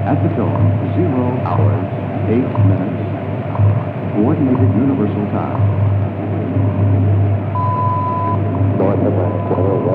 At the tone, 0 hours, 8 minutes. Coordinated Universal Time.